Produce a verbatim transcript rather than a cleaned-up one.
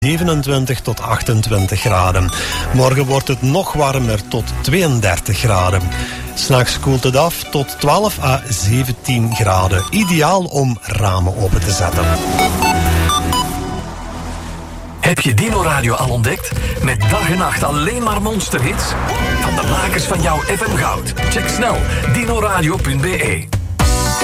zevenentwintig tot achtentwintig graden. Morgen wordt het nog warmer tot tweeëndertig graden. 'S Nachts koelt het af tot twaalf à zeventien graden. Ideaal om ramen open te zetten. Heb je Dino Radio al ontdekt? Met dag en nacht alleen maar monsterhits? Van de makers van jouw F M Goud. Check snel dino radio punt b e.